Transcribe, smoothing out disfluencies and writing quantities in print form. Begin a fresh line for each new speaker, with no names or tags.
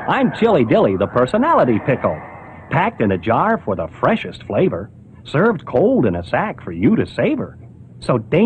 I'm Chili Dilly, the personality pickle. Packed in a jar for the freshest flavor. Served cold in a sack for you to savor. So